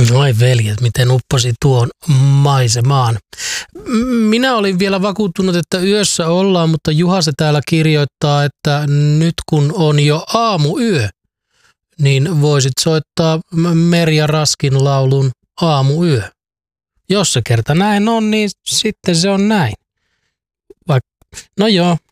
Ai veljet, miten upposi tuon maisemaan. Minä olin vielä vakuuttunut, että yössä ollaan, mutta Juha se täällä kirjoittaa, että nyt kun on jo aamuyö, niin voisit soittaa Merja Raskin laulun Aamuyö. Jos se kerta näin on, niin sitten se on näin. No joo,